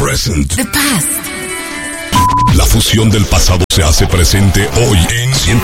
present. The past. La fusión del pasado se hace presente hoy en